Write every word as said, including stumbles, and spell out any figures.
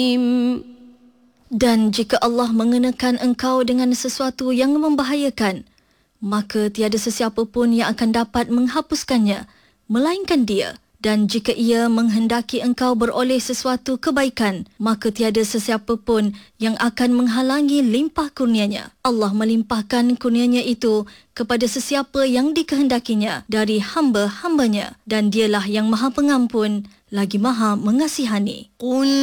Dan jika Allah mengenakan engkau dengan sesuatu yang membahayakan, maka tiada sesiapa pun yang akan dapat menghapuskannya, melainkan Dia. Dan jika Ia menghendaki engkau beroleh sesuatu kebaikan, maka tiada sesiapa pun yang akan menghalangi limpah kurnia-Nya. Allah melimpahkan kurnia-Nya itu kepada sesiapa yang dikehendakinya dari hamba-hambanya, dan Dialah yang Maha Pengampun lagi Maha Mengasihani.